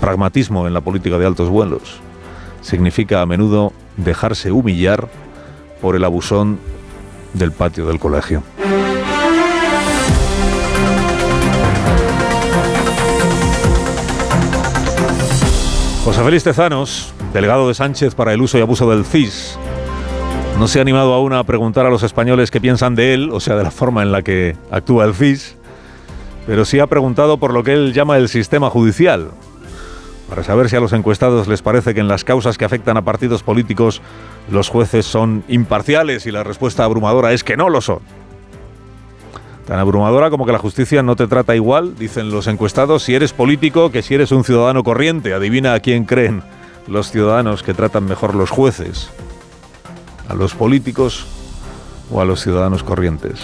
pragmatismo en la política de altos vuelos. Significa a menudo dejarse humillar por el abusón del patio del colegio. José Félix Tezanos, delegado de Sánchez para el uso y abuso del CIS, no se ha animado aún a preguntar a los españoles qué piensan de él, o sea, de la forma en la que actúa el CIS, pero sí ha preguntado por lo que él llama el sistema judicial, para saber si a los encuestados les parece que en las causas que afectan a partidos políticos los jueces son imparciales, y la respuesta abrumadora es que no lo son. Tan abrumadora como que la justicia no te trata igual, dicen los encuestados, si eres político que si eres un ciudadano corriente. Adivina a quién creen los ciudadanos que tratan mejor los jueces, ¿a los políticos o a los ciudadanos corrientes?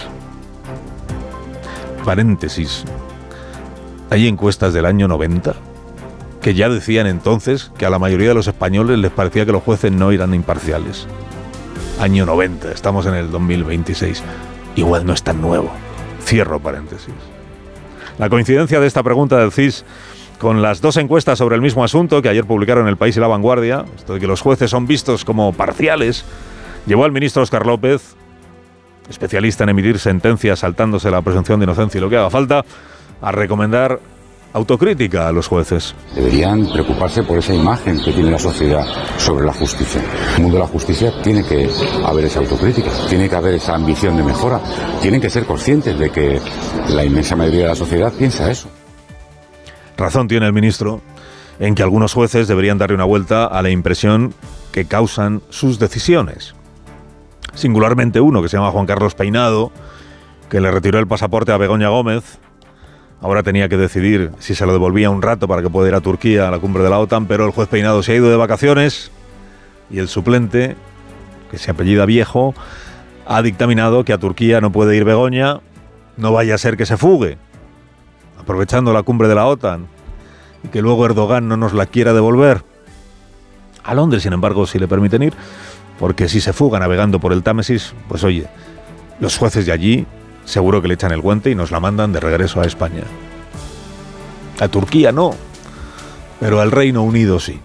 Paréntesis, hay encuestas del año 90 que ya decían entonces que a la mayoría de los españoles les parecía que los jueces no eran imparciales. Año 90, estamos en el 2026, igual no es tan nuevo. Cierro paréntesis. La coincidencia de esta pregunta del CIS con las dos encuestas sobre el mismo asunto que ayer publicaron El País y La Vanguardia, esto de que los jueces son vistos como parciales, llevó al ministro Óscar López, especialista en emitir sentencias saltándose la presunción de inocencia y lo que haga falta, a recomendar autocrítica a los jueces. Deberían preocuparse por esa imagen que tiene la sociedad sobre la justicia. En el mundo de la justicia tiene que haber esa autocrítica, tiene que haber esa ambición de mejora, tienen que ser conscientes de que la inmensa mayoría de la sociedad piensa eso. Razón tiene el ministro en que algunos jueces deberían darle una vuelta a la impresión que causan sus decisiones. Singularmente uno que se llama Juan Carlos Peinado, que le retiró el pasaporte a Begoña Gómez. Ahora tenía que decidir si se lo devolvía un rato para que pueda ir a Turquía a la cumbre de la OTAN, pero el juez Peinado se ha ido de vacaciones y el suplente, que se apellida Viejo, ha dictaminado que a Turquía no puede ir Begoña, no vaya a ser que se fugue, aprovechando la cumbre de la OTAN, y que luego Erdogan no nos la quiera devolver. A Londres, sin embargo, sí le permiten ir, porque si se fuga navegando por el Támesis, pues oye, los jueces de allí seguro que le echan el guante y nos la mandan de regreso a España. A Turquía no, pero al Reino Unido sí.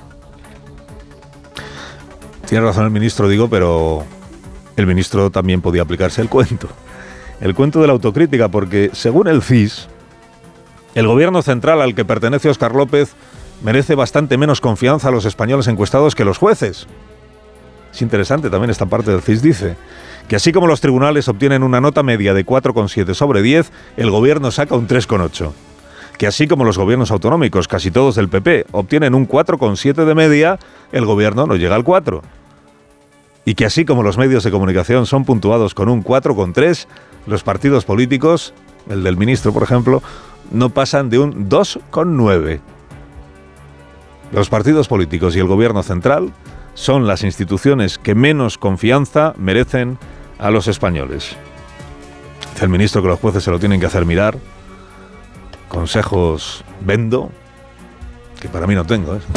Tiene razón el ministro, digo, pero el ministro también podía aplicarse el cuento. El cuento de la autocrítica, porque según el CIS, el gobierno central al que pertenece Óscar López merece bastante menos confianza a los españoles encuestados que los jueces. Es interesante también esta parte del CIS, dice que así como los tribunales obtienen una nota media de 4,7 sobre 10, el gobierno saca un 3,8. Que así como los gobiernos autonómicos, casi todos del PP, obtienen un 4,7 de media, el gobierno no llega al 4. Y que así como los medios de comunicación son puntuados con un 4,3, los partidos políticos, el del ministro por ejemplo, no pasan de un 2,9. Los partidos políticos y el gobierno central son las instituciones que menos confianza merecen a los españoles. Dice el ministro que los jueces se lo tienen que hacer mirar. Consejos vendo, que para mí no tengo, ¿eh?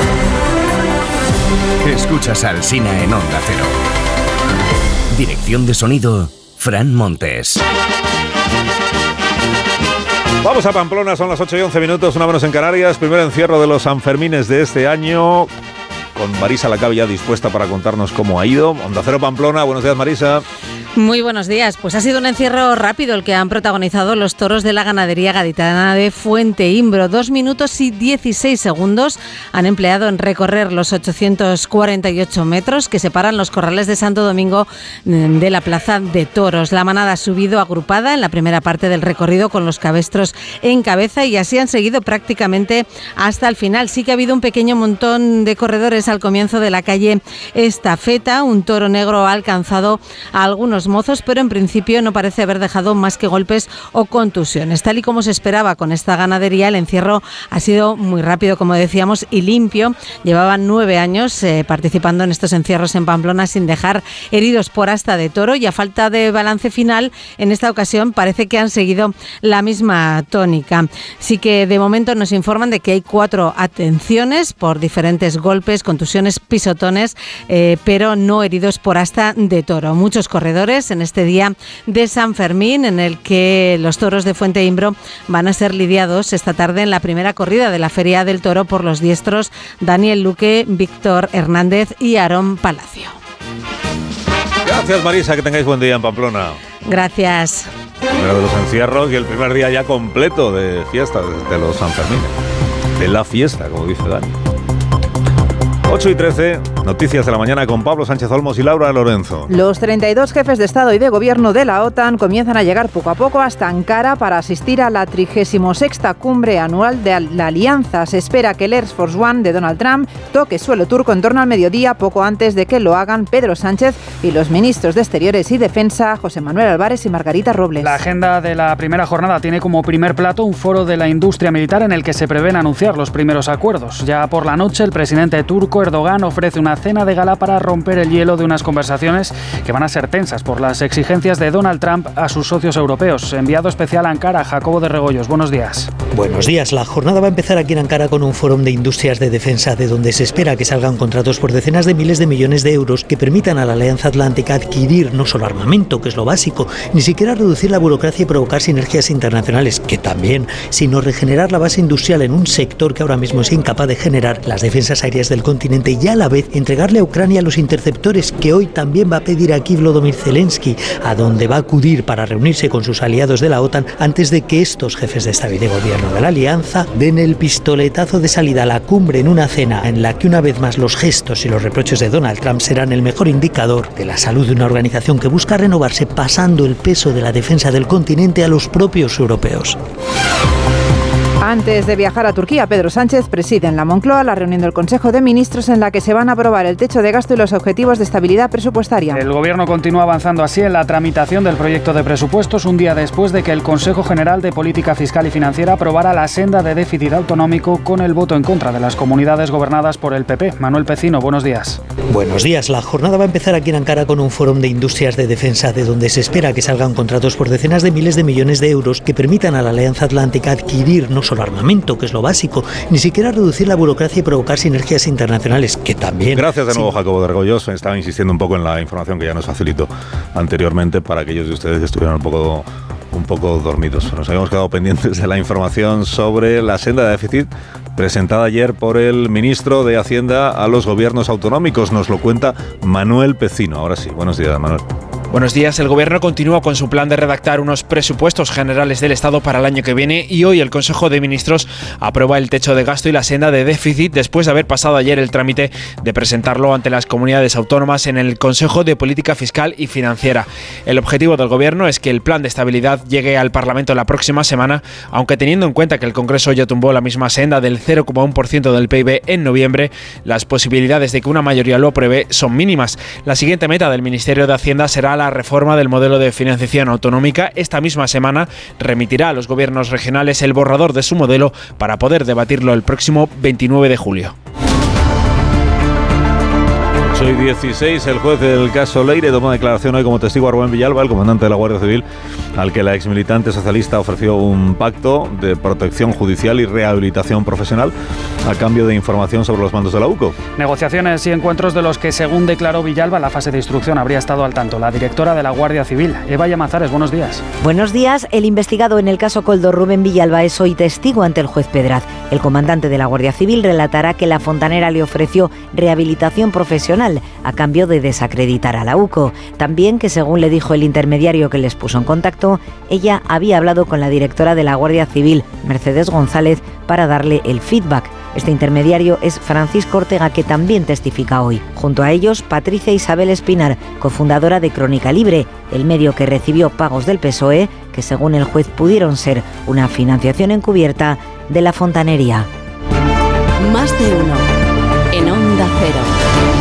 Escuchas a Alsina en Onda Cero. Dirección de sonido, Fran Montes. Vamos a Pamplona, son las 8:11, una menos en Canarias. Primer encierro de los Sanfermines de este año, con Marisa Lacabe ya dispuesta para contarnos cómo ha ido. Onda Cero Pamplona, buenos días Marisa. Muy buenos días. Pues ha sido un encierro rápido el que han protagonizado los toros de la ganadería gaditana de Fuente Imbro. 2 minutos y 16 segundos han empleado en recorrer los 848 metros que separan los corrales de Santo Domingo de la plaza de toros. La manada ha subido agrupada en la primera parte del recorrido con los cabestros en cabeza y así han seguido prácticamente hasta el final. Sí que ha habido un pequeño montón de corredores al comienzo de la calle Estafeta. Un toro negro ha alcanzado a algunos mozos, pero en principio no parece haber dejado más que golpes o contusiones. Tal y como se esperaba con esta ganadería, el encierro ha sido muy rápido, como decíamos, y limpio. Llevaban 9 años participando en estos encierros en Pamplona sin dejar heridos por asta de toro, y a falta de balance final, en esta ocasión parece que han seguido la misma tónica. Sí que de momento nos informan de que hay 4 atenciones por diferentes golpes, contusiones, pisotones, pero no heridos por asta de toro. Muchos corredores compradores en este día de San Fermín, en el que los toros de Fuente Imbro van a ser lidiados esta tarde en la primera corrida de la Feria del Toro por los diestros Daniel Luque, Víctor Hernández y Aarón Palacio. Gracias, Marisa, que tengáis buen día en Pamplona. Gracias. Primero de los encierros y el primer día ya completo de fiesta de los San Fermín. De la fiesta, como dice Dani. 8:13, noticias de la mañana con Pablo Sánchez Olmos y Laura Lorenzo. Los 32 jefes de Estado y de Gobierno de la OTAN comienzan a llegar poco a poco hasta Ankara para asistir a la 36ª cumbre anual de la Alianza. Se espera que el Air Force One de Donald Trump toque suelo turco en torno al mediodía, poco antes de que lo hagan Pedro Sánchez y los ministros de Exteriores y Defensa, José Manuel Álvarez y Margarita Robles. La agenda de la primera jornada tiene como primer plato un foro de la industria militar en el que se prevén anunciar los primeros acuerdos. Ya por la noche, el presidente turco Erdogan ofrece una cena de gala para romper el hielo de unas conversaciones que van a ser tensas por las exigencias de Donald Trump a sus socios europeos. Enviado especial a Ankara, Jacobo de Regoyos. Buenos días. Buenos días. La jornada va a empezar aquí en Ankara con un foro de industrias de defensa, de donde se espera que salgan contratos por decenas de miles de millones de euros que permitan a la Alianza Atlántica adquirir no solo armamento, que es lo básico, ni siquiera reducir la burocracia y provocar sinergias internacionales, que también, sino regenerar la base industrial en un sector que ahora mismo es incapaz de generar las defensas aéreas del continente y a la vez entregarle a Ucrania los interceptores que hoy también va a pedir aquí Volodymyr Zelensky, a donde va a acudir para reunirse con sus aliados de la OTAN antes de que estos jefes de Estado y de Gobierno de la Alianza den el pistoletazo de salida a la cumbre en una cena en la que una vez más los gestos y los reproches de Donald Trump serán el mejor indicador de la salud de una organización que busca renovarse pasando el peso de la defensa del continente a los propios europeos. Antes de viajar a Turquía, Pedro Sánchez preside en la Moncloa la reunión del Consejo de Ministros en la que se van a aprobar el techo de gasto y los objetivos de estabilidad presupuestaria. El Gobierno continúa avanzando así en la tramitación del proyecto de presupuestos un día después de que el Consejo General de Política Fiscal y Financiera aprobara la senda de déficit autonómico con el voto en contra de las comunidades gobernadas por el PP. Manuel Pecino, buenos días. Buenos días. La jornada va a empezar aquí en Ankara con un foro de industrias de defensa, de donde se espera que salgan contratos por decenas de miles de millones de euros que permitan a la Alianza Atlántica adquirir no solo armamento, que es lo básico, ni siquiera reducir la burocracia y provocar sinergias internacionales, que también... Gracias de nuevo, Jacobo de Regoyos. Estaba insistiendo un poco en la información que ya nos facilitó anteriormente para aquellos de ustedes que estuvieran un poco dormidos. Nos habíamos quedado pendientes de la información sobre la senda de déficit presentada ayer por el ministro de Hacienda a los gobiernos autonómicos. Nos lo cuenta Manuel Pecino. Ahora sí, buenos días, Manuel. Buenos días. El Gobierno continúa con su plan de redactar unos presupuestos generales del Estado para el año que viene y hoy el Consejo de Ministros aprueba el techo de gasto y la senda de déficit después de haber pasado ayer el trámite de presentarlo ante las comunidades autónomas en el Consejo de Política Fiscal y Financiera. El objetivo del Gobierno es que el plan de estabilidad llegue al Parlamento la próxima semana, aunque teniendo en cuenta que el Congreso ya tumbó la misma senda del 0,1% del PIB en noviembre, las posibilidades de que una mayoría lo apruebe son mínimas. La siguiente meta del Ministerio de Hacienda será la reforma del modelo de financiación autonómica. Esta misma semana remitirá a los gobiernos regionales el borrador de su modelo para poder debatirlo el próximo 29 de julio. Soy 16, el juez del caso Leire toma declaración hoy como testigo a Rubén Villalba, el comandante de la Guardia Civil, al que la exmilitante socialista ofreció un pacto de protección judicial y rehabilitación profesional a cambio de información sobre los mandos de la UCO. Negociaciones y encuentros de los que, según declaró Villalba, la fase de instrucción habría estado al tanto la directora de la Guardia Civil, Eva Llamazares. Buenos días. Buenos días. El investigado en el caso Koldo, Rubén Villalba, es hoy testigo ante el juez Pedraz. El comandante de la Guardia Civil relatará que la fontanera le ofreció rehabilitación profesional a cambio de desacreditar a la UCO. También que, según le dijo el intermediario que les puso en contacto, ella había hablado con la directora de la Guardia Civil, Mercedes González, para darle el feedback. Este intermediario es Francisco Ortega, que también testifica hoy. Junto a ellos, Patricia Isabel Espinar, cofundadora de Crónica Libre, el medio que recibió pagos del PSOE, que según el juez pudieron ser una financiación encubierta de la fontanería. Más de uno en Onda Cero.